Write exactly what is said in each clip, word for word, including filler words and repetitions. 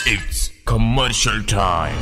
It's commercial time.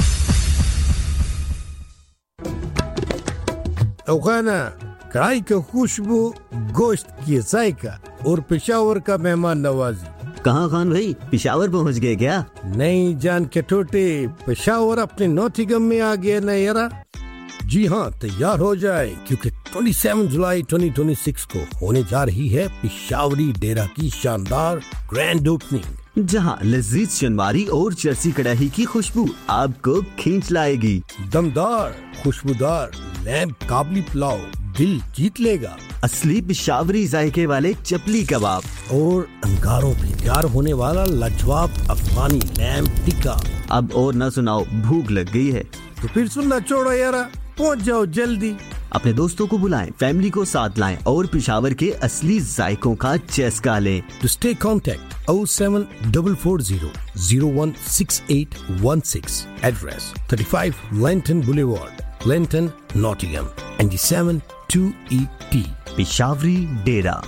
खाना कढ़ाई की खुशबू, गोश्त की जायका और पेशावर का मेहमान नवाजी। कहाँ खान भाई, पेशावर पहुँच गए क्या? नहीं जान के टोटे, पेशावर अपने नौथिगम में आ गया ना यारा। जी हाँ, तैयार हो जाए क्योंकि सत्ताईस जुलाई दो हज़ार छब्बीस को होने जा रही है पेशावरी डेरा की शानदार ग्रैंड ओपनिंग, जहाँ लजीज शनवारी और चरसी कड़ाही की खुशबू आपको खींच लाएगी। दमदार खुशबूदार लैम्प काबली पुलाव दिल जीत लेगा। असली पेशावरी जायके वाले चपली कबाब और अंगारों पे तैयार होने वाला लाजवाब अफगानी लैम्प टिक्का। अब और न सुनाओ, भूख लग गई है। तो फिर सुनना छोड़ो यारा, पहुंच जाओ जल्दी। अपने दोस्तों को बुलाएं, फैमिली को साथ लाएं और पेशावर के असली जायकों का चस्का लें। To stay contact oh seven four four zero zero one six eight one six. Address thirty-five Lenton Boulevard, Lenton, Nottingham. N D seven two E T. Peshawari Dera.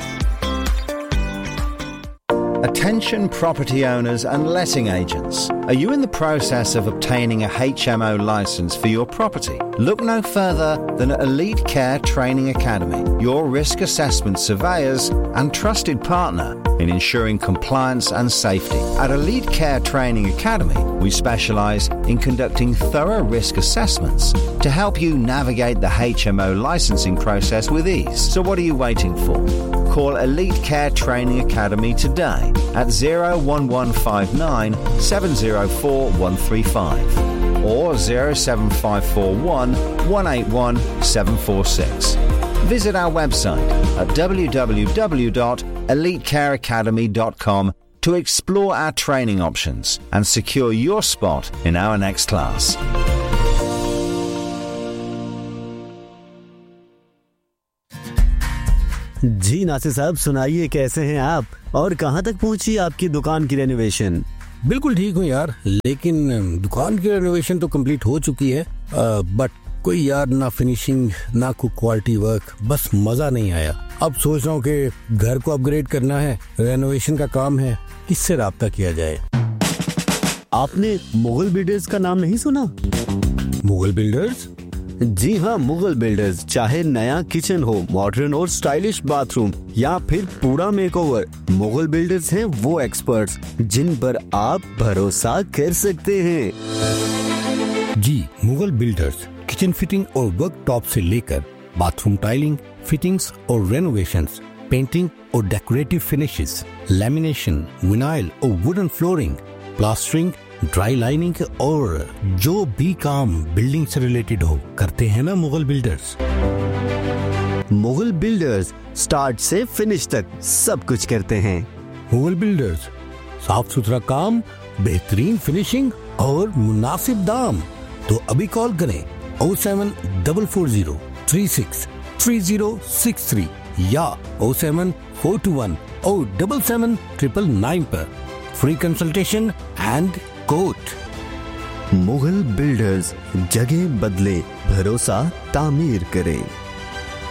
Attention property owners and letting agents. Are you in the process of obtaining a H M O license for your property? Look no further than Elite Care Training Academy, your risk assessment surveyors and trusted partner in ensuring compliance and safety. At Elite Care Training Academy, we specialise in conducting thorough risk assessments to help you navigate the H M O licensing process with ease. So what are you waiting for? Call Elite Care Training Academy today at zero one one five nine seven zero four one three five or zero seven five four one one eight one seven four six. Visit our website at w w w dot elite care academy dot com to explore our training options and secure your spot in our next class. जी नासिर साहब, सुनाइए कैसे हैं आप और कहां तक पहुंची आपकी दुकान की रेनोवेशन? बिल्कुल ठीक हूँ यार, लेकिन दुकान की रेनोवेशन तो कंप्लीट हो चुकी है, बट कोई यार ना फिनिशिंग ना कोई क्वालिटी वर्क, बस मजा नहीं आया। अब सोच रहा हूँ कि घर को अपग्रेड करना है, रेनोवेशन का काम है, किससे राब्ता किया जाए। आपने मुगल बिल्डर्स का नाम नहीं सुना? मुगल बिल्डर्स? जी हाँ, मुगल बिल्डर्स। चाहे नया किचन हो, मॉडर्न और स्टाइलिश बाथरूम या फिर पूरा मेकओवर, मुगल बिल्डर्स हैं वो एक्सपर्ट्स जिन पर आप भरोसा कर सकते हैं। जी, मुगल बिल्डर्स किचन फिटिंग और वर्क टॉप से लेकर बाथरूम टाइलिंग, फिटिंग्स और रेनोवेशंस, पेंटिंग और डेकोरेटिव फिनिशेस, लैमिनेशन, विनाइल और wooden flooring, plastering, dry lining और जो भी काम बिल्डिंग से रिलेटेड हो करते हैं ना Mughal builders. Mughal builders start से फिनिश तक सब कुछ करते हैं। मुगल बिल्डर्स, साफ सुथरा काम, बेहतरीन फिनिशिंग और मुनासिब दाम। तो अभी कॉल करें oh seven four four zero three six three zero six three या oh seven four two one oh seven seven nine nine nine पर free consultation and quote. Mughal builders, जगह बदले, भरोसा तामीर करें।